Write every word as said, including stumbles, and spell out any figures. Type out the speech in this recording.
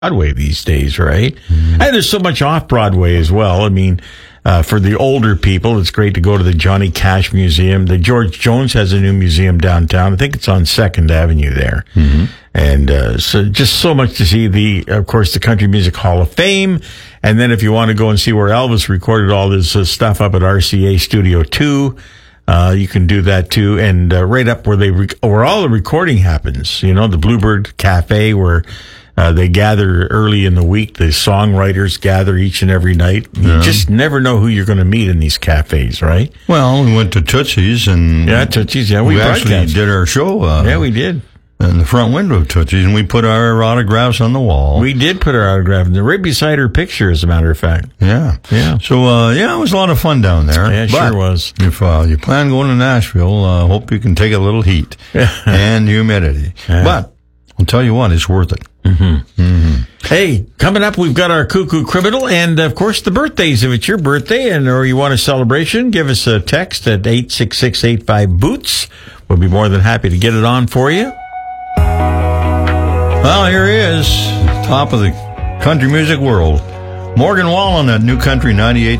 Broadway these days, right? Mm-hmm. And there's so much off Broadway as well. I mean, uh, for the older people, it's great to go to the Johnny Cash Museum. The George Jones has a new museum downtown. I think it's on Second Avenue there. Mm-hmm. And uh, so just so much to see. The, of course, the Country Music Hall of Fame. And then if you want to go and see where Elvis recorded all this uh, stuff up at R C A Studio two, uh, you can do that too. And uh, right up where they rec- where all the recording happens, you know, the Bluebird Cafe, where Uh, they gather early in the week. The songwriters gather each and every night. You yeah. just never know who you're going to meet in these cafes, right? Well, we went to Tootsie's and yeah, Tootsie's. Yeah, we, we actually did our show. Uh, yeah, we did in the front window of Tootsie's, and we put our autographs on the wall. We did put our autograph in the right beside her picture, as a matter of fact. Yeah, yeah. So uh, yeah, it was a lot of fun down there. Yeah, it but sure was. If uh, you plan going to Nashville, uh, hope you can take a little heat and humidity. Yeah. But I'll tell you what, it's worth it. Mm-hmm. Mm-hmm. Hey, coming up, we've got our Cuckoo Criminal and, of course, the birthdays. If it's your birthday and or you want a celebration, give us a text at eight six six eight five boots. We'll be more than happy to get it on for you. Well, here he is, top of the country music world. Morgan Wallen at New Country ninety-eight